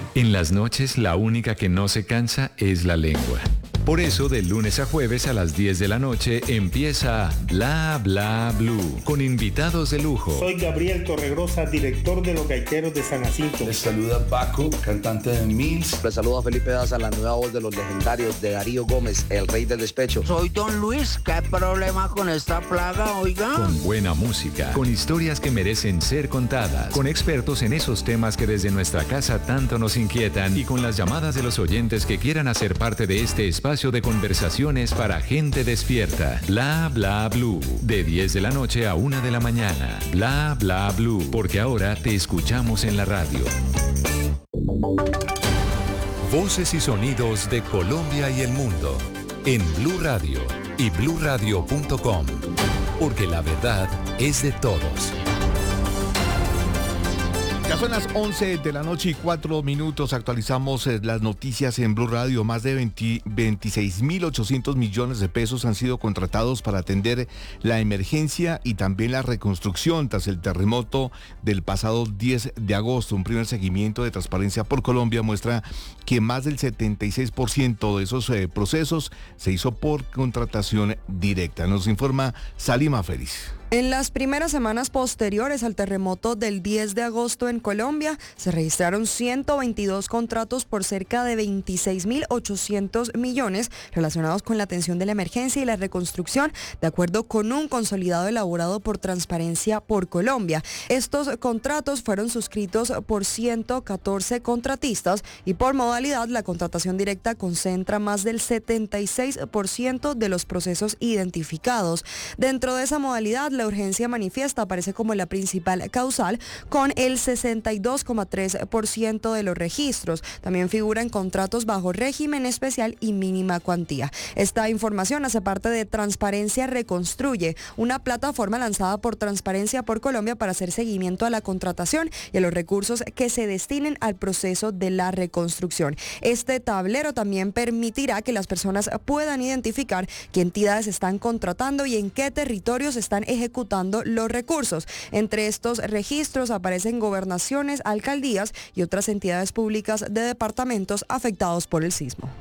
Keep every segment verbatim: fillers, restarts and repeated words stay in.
En las noches, la única que no se cansa es la lengua. Por eso, de lunes a jueves a las diez de la noche empieza Bla Bla Blue, con invitados de lujo. Soy Gabriel Torregrosa, director de Los Gaiteros de San Jacinto. Les saluda Paco, cantante de Mills. Les saluda Felipe Daza, la nueva voz de los legendarios de Darío Gómez, el rey del despecho. Soy Don Luis, ¿qué problema con esta plaga, oiga? Con buena música, con historias que merecen ser contadas, con expertos en esos temas que desde nuestra casa tanto nos inquietan y con las llamadas de los oyentes que quieran hacer parte de este espacio de conversaciones para gente despierta. Bla Bla Blue, de diez de la noche a una de la mañana. Bla Bla Blue, porque ahora te escuchamos en la radio. Voces y sonidos de Colombia y el mundo en Blue Radio y blue radio punto com, porque la verdad es de todos. Ya son las once de la noche y cuatro minutos. Actualizamos eh, las noticias en Blue Radio. Más de veintiséis mil ochocientos millones de pesos han sido contratados para atender la emergencia y también la reconstrucción tras el terremoto del pasado diez de agosto. Un primer seguimiento de Transparencia por Colombia muestra que más del setenta y seis por ciento de esos eh, procesos se hizo por contratación directa. Nos informa Salima Félix. En las primeras semanas posteriores al terremoto del diez de agosto en Colombia, se registraron ciento veintidós contratos por cerca de veintiséis mil ochocientos millones relacionados con la atención de la emergencia y la reconstrucción, de acuerdo con un consolidado elaborado por Transparencia por Colombia. Estos contratos fueron suscritos por ciento catorce contratistas y por modalidad la contratación directa concentra más del setenta y seis por ciento de los procesos identificados. Dentro de esa modalidad, la urgencia manifiesta aparece como la principal causal, con el sesenta y dos coma tres por ciento de los registros. También figuran contratos bajo régimen especial y mínima cuantía. Esta información hace parte de Transparencia Reconstruye, una plataforma lanzada por Transparencia por Colombia para hacer seguimiento a la contratación y a los recursos que se destinen al proceso de la reconstrucción. Este tablero también permitirá que las personas puedan identificar qué entidades están contratando y en qué territorios están ejecutando los recursos. Entre estos registros aparecen gobernaciones, alcaldías y otras entidades públicas de departamentos afectados por el sismo.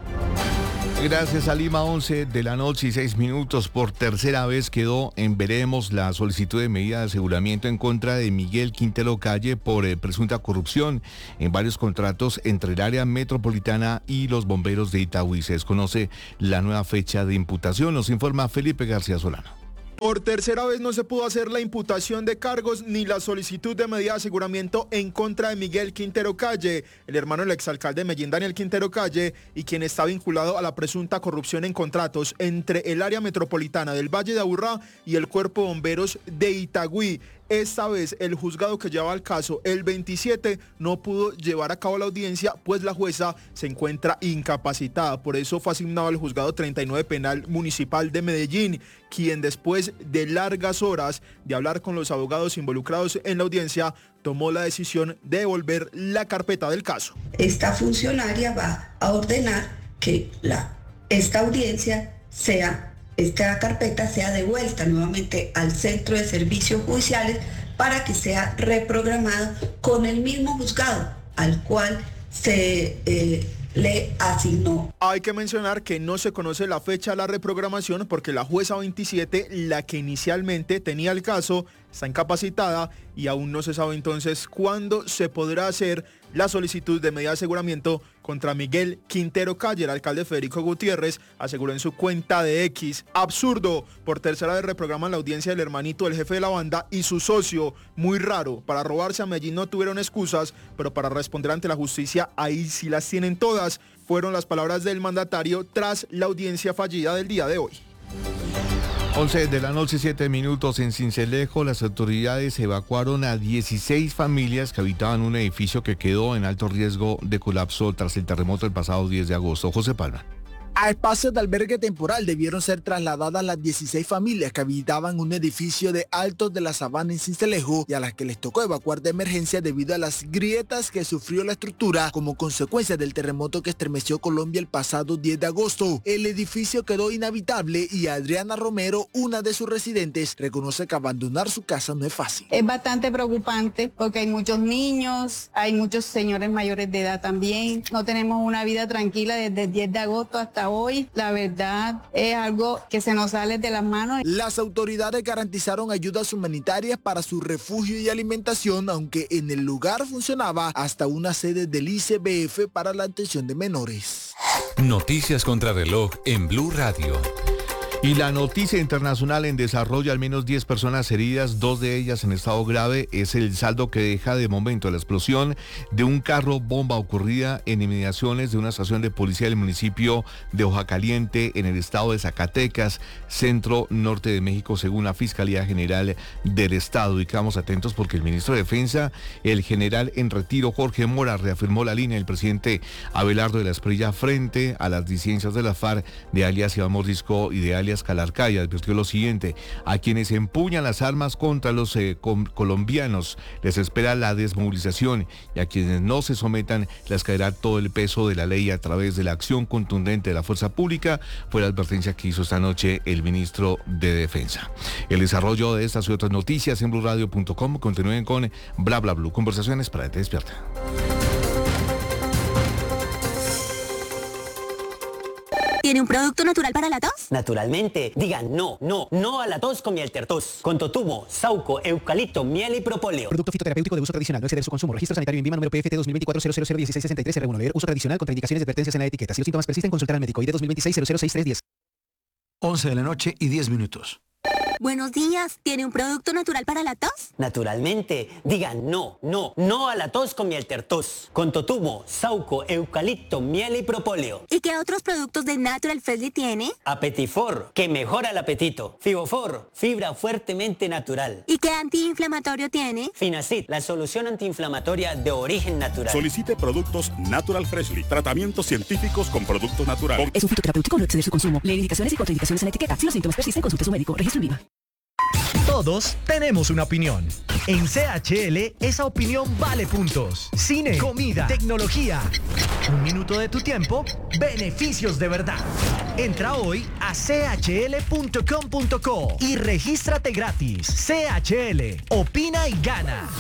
Gracias a Lima, once de la noche y seis minutos. Por tercera vez quedó en veremos la solicitud de medida de aseguramiento en contra de Miguel Quintero Calle por eh, presunta corrupción en varios contratos entre el área metropolitana y los bomberos de Itagüí. Se desconoce la nueva fecha de imputación. Nos informa Felipe García Solano. Por tercera vez no se pudo hacer la imputación de cargos ni la solicitud de medida de aseguramiento en contra de Miguel Quintero Calle, el hermano del exalcalde de Medellín, Daniel Quintero Calle, y quien está vinculado a la presunta corrupción en contratos entre el área metropolitana del Valle de Aburrá y el Cuerpo de Bomberos de Itagüí. Esta vez el juzgado que llevaba el caso, el veintisiete, no pudo llevar a cabo la audiencia, pues la jueza se encuentra incapacitada. Por eso fue asignado al juzgado treinta y nueve penal municipal de Medellín, quien después de largas horas de hablar con los abogados involucrados en la audiencia, tomó la decisión de devolver la carpeta del caso. Esta funcionaria va a ordenar que la, esta audiencia sea esta carpeta sea devuelta nuevamente al Centro de Servicios Judiciales para que sea reprogramada con el mismo juzgado al cual se eh, le asignó. Hay que mencionar que no se conoce la fecha de la reprogramación porque la jueza veintisiete, la que inicialmente tenía el caso, está incapacitada y aún no se sabe entonces cuándo se podrá hacer la solicitud de medida de aseguramiento contra Miguel Quintero Calle. El alcalde Federico Gutiérrez aseguró en su cuenta de X: absurdo, por tercera vez reprograman la audiencia del hermanito del jefe de la banda y su socio. Muy raro, para robarse a Medellín no tuvieron excusas, pero para responder ante la justicia ahí sí las tienen todas. Fueron las palabras del mandatario tras la audiencia fallida del día de hoy. once de la noche, siete minutos. En Sincelejo, las autoridades evacuaron a dieciséis familias que habitaban un edificio que quedó en alto riesgo de colapso tras el terremoto del pasado diez de agosto. José Palma. A espacios de albergue temporal debieron ser trasladadas las dieciséis familias que habitaban un edificio de Altos de la Sabana en Sincelejo y a las que les tocó evacuar de emergencia debido a las grietas que sufrió la estructura como consecuencia del terremoto que estremeció Colombia el pasado diez de agosto. El edificio quedó inhabitable y Adriana Romero, una de sus residentes, reconoce que abandonar su casa no es fácil. Es bastante preocupante porque hay muchos niños, hay muchos señores mayores de edad también. No tenemos una vida tranquila desde el diez de agosto hasta hoy. La verdad es algo que se nos sale de las manos. Las autoridades garantizaron ayudas humanitarias para su refugio y alimentación, aunque en el lugar funcionaba hasta una sede del I C B F para la atención de menores. Noticias contra reloj en Blue Radio. Y la noticia internacional en desarrollo, al menos diez personas heridas, dos de ellas en estado grave, es el saldo que deja de momento la explosión de un carro bomba ocurrida en inmediaciones de una estación de policía del municipio de Hoja Caliente en el estado de Zacatecas, centro norte de México, según la Fiscalía General del Estado. Y quedamos atentos porque el ministro de Defensa, el general en retiro Jorge Mora, reafirmó la línea del presidente Abelardo de la Espriella frente a las disidencias de la FARC de alias Iván Mordisco y de alias Calarcaya. Advirtió lo siguiente: a quienes empuñan las armas contra los eh, com- colombianos les espera la desmovilización, y a quienes no se sometan les caerá todo el peso de la ley a través de la acción contundente de la fuerza pública. Fue la advertencia que hizo esta noche el ministro de Defensa. El desarrollo de estas y otras noticias en blue radio punto com. Continúen con Bla Bla Blue, conversaciones para gente despierta. ¿Tiene un producto natural para la tos? Naturalmente. Digan no, no, no a la tos con miel tertos. Con totumo, sauco, eucalipto, miel y propóleo. Producto fitoterapéutico de uso tradicional. No exceder su consumo. Registro sanitario INVIMA número P F T dos mil veinticuatro cero cero cero dieciséis sesenta y tres R uno. Leer uso tradicional. Contraindicaciones y advertencias en la etiqueta. Si los síntomas persisten, consultar al médico. I D dos mil veintiséis cero cero seis tres diez. once de la noche y diez minutos. Buenos días. ¿Tiene un producto natural para la tos? Naturalmente. Digan no, no, no a la tos con miel tertos. Con totumo, sauco, eucalipto, miel y propóleo. ¿Y qué otros productos de Natural Freshly tiene? Apetifor, que mejora el apetito. Fibofor, fibra fuertemente natural. ¿Y qué antiinflamatorio tiene? Finacid, la solución antiinflamatoria de origen natural. Solicite productos Natural Freshly. Tratamientos científicos con productos naturales. Es un fitoterapéutico, no exceder su consumo. Leer indicaciones y contraindicaciones en la etiqueta. Si los síntomas persisten, consulte a su médico. Registro INVIMA. Todos tenemos una opinión. En C H L, esa opinión vale puntos. Cine, comida, tecnología. Un minuto de tu tiempo, beneficios de verdad. Entra hoy a c h l punto com punto co y regístrate gratis. C H L, opina y gana.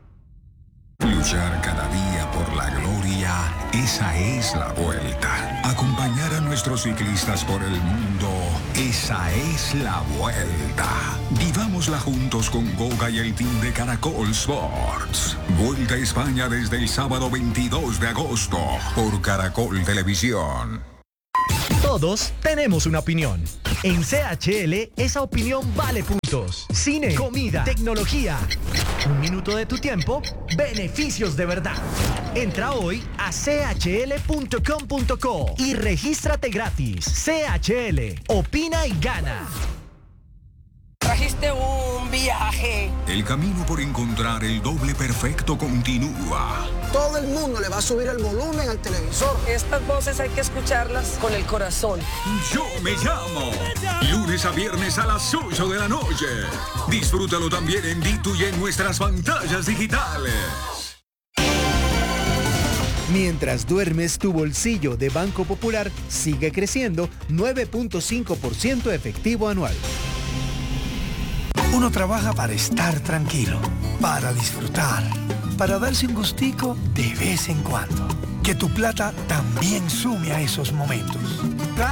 Luchar cada día por la gloria, esa es la vuelta. Acompañar a nuestros ciclistas por el mundo, esa es la vuelta. Vivámosla juntos con Goga y el team de Caracol Sports. Vuelta a España desde el sábado veintidós de agosto por Caracol Televisión. Todos tenemos una opinión. En C H L, esa opinión vale puntos. Cine, comida, tecnología. Un minuto de tu tiempo, beneficios de verdad. Entra hoy a c h l punto com punto co y regístrate gratis. C H L, opina y gana. Trajiste un viaje. El camino por encontrar el doble perfecto continúa. Todo el mundo le va a subir el volumen al televisor. Estas voces hay que escucharlas con el corazón. Yo me llamo. Lunes a viernes a las ocho de la noche. Disfrútalo también en D two y en nuestras pantallas digitales. Mientras duermes, tu bolsillo de Banco Popular sigue creciendo nueve punto cinco por ciento efectivo anual. Uno trabaja para estar tranquilo, para disfrutar, para darse un gustico de vez en cuando. Que tu plata también sume a esos momentos.